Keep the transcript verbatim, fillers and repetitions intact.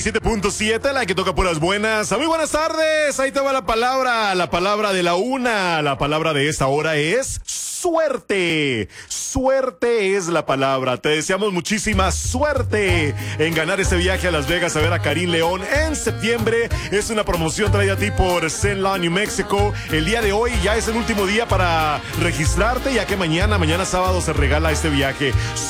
siete punto siete, la que toca puras buenas. Muy buenas tardes, ahí te va la palabra, la palabra de la una. La palabra de esta hora es suerte. Suerte es la palabra. Te deseamos muchísima suerte en ganar este viaje a Las Vegas a ver a Karim León en septiembre. Es una promoción traída a ti por Zen Law, New Mexico. El día de hoy ya es el último día para registrarte, ya que mañana, mañana sábado se regala este viaje.